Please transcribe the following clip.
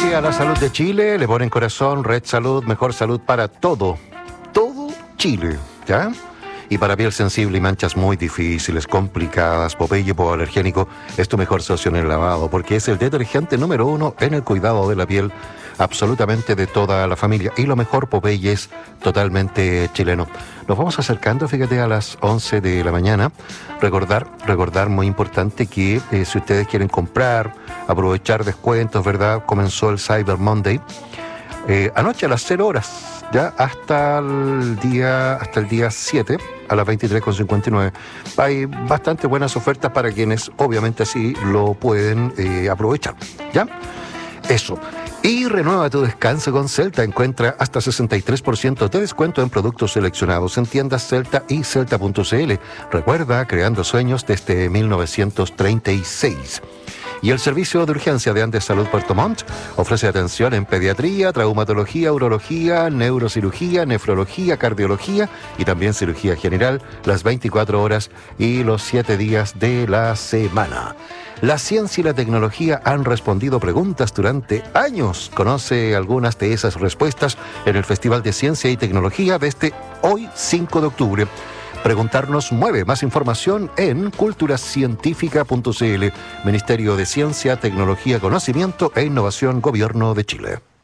a la salud de Chile, le ponen corazón, Red Salud, mejor salud para todo Chile, ¿ya? Y para piel sensible y manchas muy difíciles, complicadas, Popeye hipoalergénico es tu mejor socio en el lavado, porque es el detergente número 1 en el cuidado de la piel, absolutamente de toda la familia. Y lo mejor, Popeye es totalmente chileno. Nos vamos acercando, fíjate, a las 11 de la mañana. Recordar muy importante que si ustedes quieren comprar, aprovechar descuentos, ¿verdad? Comenzó el Cyber Monday. Anoche a las 0 horas, ya hasta el día 7 a las 23:59. Hay bastante buenas ofertas para quienes obviamente así lo pueden aprovechar, ¿ya? Eso. Y renueva tu descanso con Celta. Encuentra hasta 63% de descuento en productos seleccionados en tiendas Celta y Celta.cl. Recuerda, creando sueños desde 1936. Y el servicio de urgencia de Andes Salud Puerto Montt ofrece atención en pediatría, traumatología, urología, neurocirugía, nefrología, cardiología y también cirugía general las 24 horas y los 7 días de la semana. La ciencia y la tecnología han respondido preguntas durante años. Conoce algunas de esas respuestas en el Festival de Ciencia y Tecnología desde hoy 5 de octubre. Preguntarnos mueve. Más información en culturacientífica.cl. Ministerio de Ciencia, Tecnología, Conocimiento e Innovación, Gobierno de Chile.